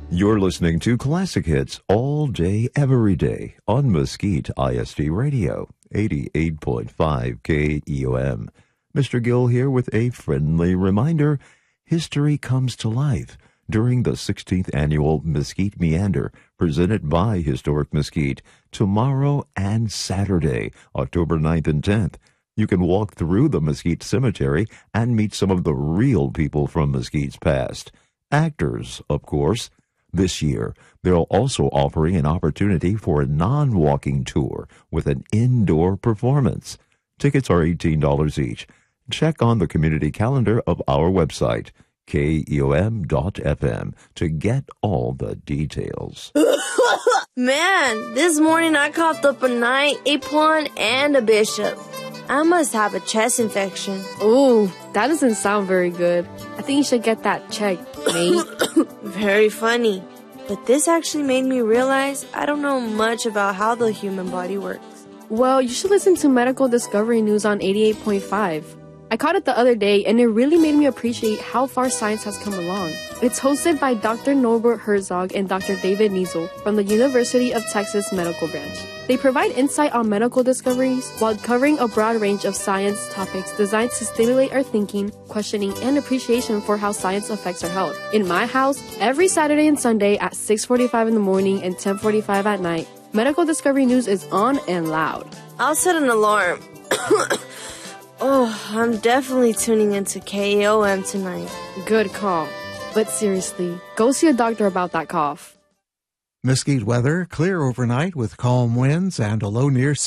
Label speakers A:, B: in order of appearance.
A: You're listening to Classic Hits all day, every day on Mesquite ISD Radio, 88.5 KEOM. Mr. Gill here with a friendly reminder. History comes to life during the 16th Annual Mesquite Meander, presented by Historic Mesquite, tomorrow and Saturday, October 9th and 10th. You can walk through the Mesquite Cemetery and meet some of the real people from Mesquite's past. Actors, of course. This year, they're also offering an opportunity for a non-walking tour with an indoor performance. Tickets are $18 each. Check on the community calendar of our website, keom.fm, to get all the details.
B: Man, this morning I coughed up a knight, a pawn, and a bishop. I must have a chest infection.
C: Ooh, that doesn't sound very good. I think you should get that checked, mate.
B: Very funny. But this actually made me realize I don't know much about how the human body works.
C: Well, you should listen to Medical Discovery News on 88.5. I caught it the other day, and it really made me appreciate how far science has come along. It's hosted by Dr. Norbert Herzog and Dr. David Niesel from the University of Texas Medical Branch. They provide insight on medical discoveries while covering a broad range of science topics designed to stimulate our thinking, questioning, and appreciation for how science affects our health. In my house, every Saturday and Sunday at 6:45 in the morning and 10:45 at night, Medical Discovery News is on and loud.
B: I'll set an alarm. Oh, I'm definitely tuning into KEOM tonight.
C: Good call. But seriously, go see a doctor about that cough.
D: Mesquite weather, clear overnight with calm winds and a low near